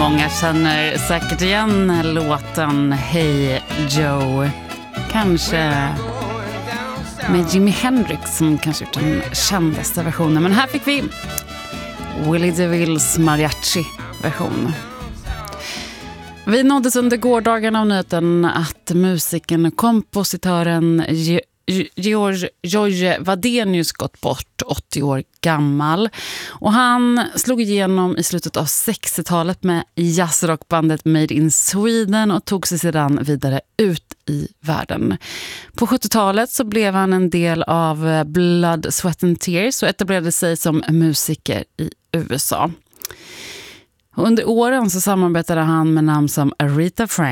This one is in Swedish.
Många känner säkert igen låten Hey Joe. Kanske med Jimi Hendrix som kanske gjort den kändaste versionen. Men här fick vi Willie DeVilles mariachi-version. Vi nåddes under gårdagen av nyheten att musikern och kompositören George Wadenius gått bort, 80 år gammal. Och han slog igenom i slutet av 60-talet med jazzrockbandet Made in Sweden och tog sig sedan vidare ut i världen. På 70-talet så blev han en del av Blood, Sweat and Tears och etablerade sig som musiker i USA. Och under åren så samarbetade han med namn som Aretha Franklin,